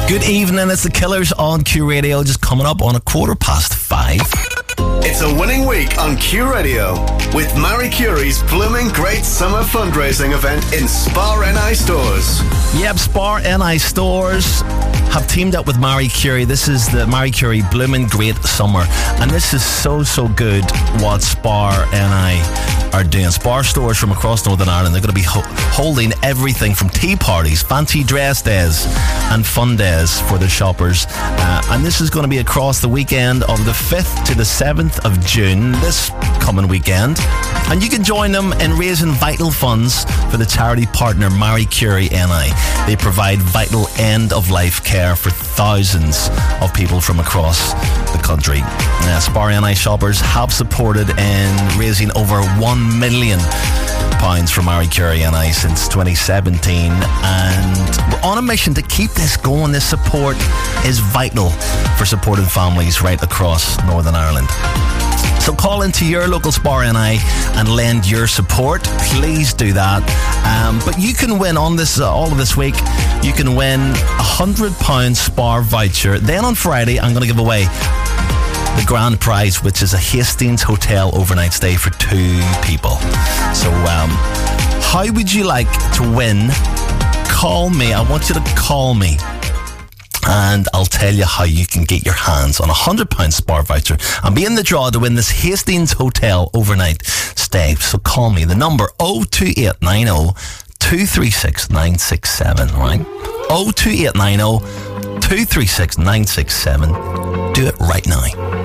Good evening, it's the Killers on Q Radio, just coming up on 5:15. It's a winning week on Q Radio with Marie Curie's blooming great summer fundraising event in Spar NI Stores. Yep, Spar NI Stores have teamed up with Marie Curie. This is the Marie Curie Blooming Great Summer, and this is so good what Spar NI are doing. Spar stores from across Northern Ireland, they're going to be holding everything from tea parties, fancy dress days and fun days for their shoppers, and this is going to be across the weekend of the 5th to the 7th of June, this coming weekend, and you can join them in raising vital funds for the charity partner Marie Curie NI. They provide vital end-of-life care for thousands of people from across the country. Spar NI shoppers have supported in raising over £1 million for Marie Curie NI since 2017, and we're on a mission to keep this going. This support is vital for supporting families right across Northern Ireland. So call into your local Spar NI and lend your support. Please do that. But you can win on this all of this week. You can win £100 Spar voucher. Then on Friday, I'm going to give away the grand prize, which is a Hastings Hotel overnight stay for 2 people. So how would you like to win? Call me. I want you to call me, and I'll tell you how you can get your hands on a £100 Spar voucher and be in the draw to win this Hastings Hotel overnight stay. So call me. The number 02890 236 967, right? 02890 236 967. Do it right now.